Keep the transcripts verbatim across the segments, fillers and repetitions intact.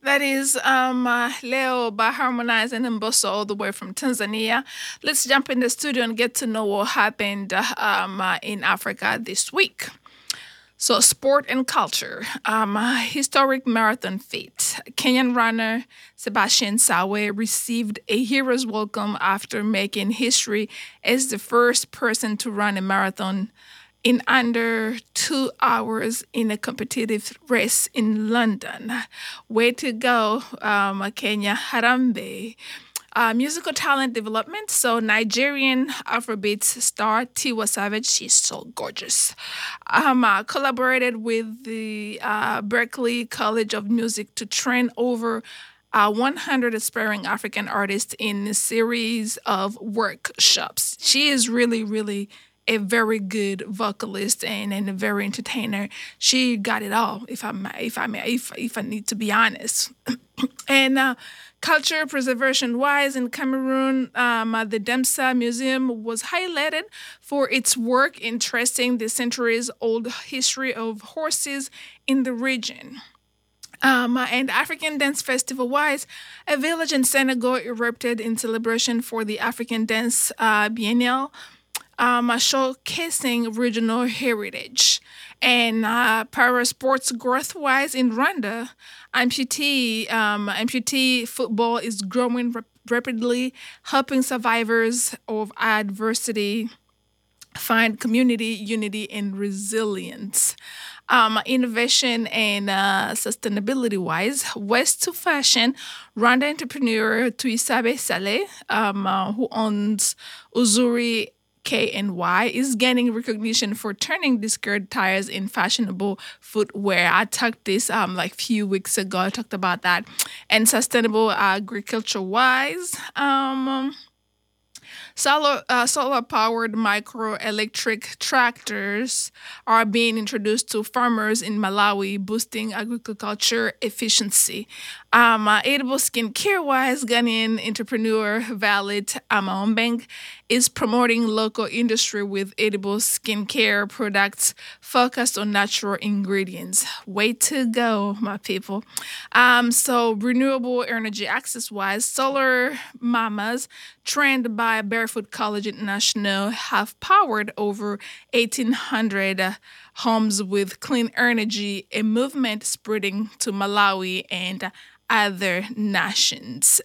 That is um, uh, Leo by Harmonize and Mbosso all the way from Tanzania. Let's jump in the studio and get to know what happened uh, um, uh, in Africa this week. So, sport and culture. Um, uh, historic marathon feat. Kenyan runner Sebastian Sawe received a hero's welcome after making history as the first person to run a marathon in under two hours in a competitive race in London. Way to go, um, Kenya Harambe. Uh, musical talent development. So Nigerian Afrobeats star Tiwa Savage, she's so gorgeous. Um, uh, collaborated with the uh, Berkeley College of Music to train over uh, one hundred aspiring African artists in a series of workshops. She is really, really a very good vocalist and, and a very entertainer. She got it all, if I may, if I may, if if I need to be honest. and uh, culture preservation wise in Cameroon, um, uh, the Demsa Museum was highlighted for its work in tracing the centuries old history of horses in the region. Um, uh, and African Dance Festival wise, a village in Senegal erupted in celebration for the African Dance uh, Biennial, um, uh, showcasing regional heritage. And uh, para sports growth wise in Rwanda, amputee um, amputee football is growing rap- rapidly, helping survivors of adversity find community unity and resilience. Um, innovation and uh, sustainability wise, West to Fashion, Rwanda entrepreneur Tuisabe Saleh, um, uh, who owns Uzuri K N Y, is gaining recognition for turning discard tires in fashionable footwear. I talked this um like few weeks ago. I talked about that. And sustainable agriculture wise, um Solar, uh, solar-powered microelectric tractors are being introduced to farmers in Malawi, boosting agriculture efficiency. Um, uh, edible skincare-wise, Ghanaian entrepreneur Valet Amaombeng is promoting local industry with edible skincare products focused on natural ingredients. Way to go, my people. Um, so renewable energy access-wise, Solar Mamas, trained by Barefoot College International, have powered over eighteen hundred uh, homes with clean energy, a movement spreading to Malawi and other nations.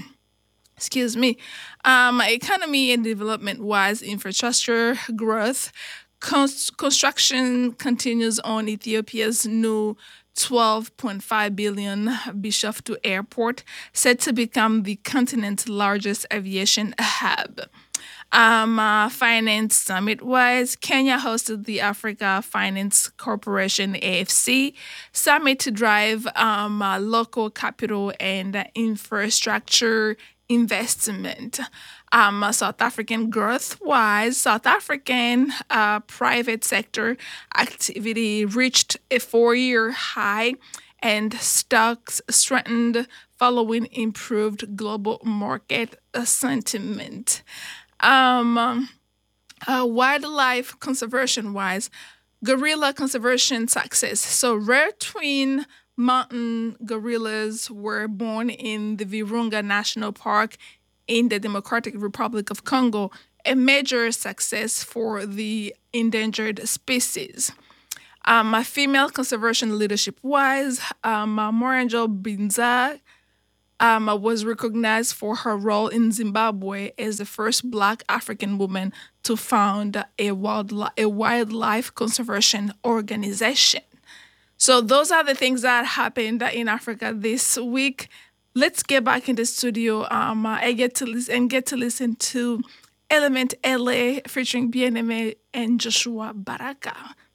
Excuse me. Um, economy and development wise, infrastructure growth, Cons- construction continues on Ethiopia's new twelve point five billion Bishoftu Airport, set to become the continent's largest aviation hub. Um, uh, finance summit wise, Kenya hosted the Africa Finance Corporation (A F C) summit to drive um, uh, local capital and uh, infrastructure investment. Um, uh, South African growth wise, South African uh, private sector activity reached a four year high and stocks strengthened following improved global market uh, sentiment. Um, um, uh, wildlife conservation wise, gorilla conservation success. So, rare twin mountain gorillas were born in the Virunga National Park in the Democratic Republic of Congo, a major success for the endangered species. Um, uh, female conservation leadership wise, um, uh, Moranjo Binza um, uh, was recognized for her role in Zimbabwe as the first Black African woman to found a wildlife, a wildlife conservation organization. So those are the things that happened in Africa this week. Let's get back in the studio um, uh, and get to listen and get to listen to Element L A featuring B N M A and Joshua Baraka.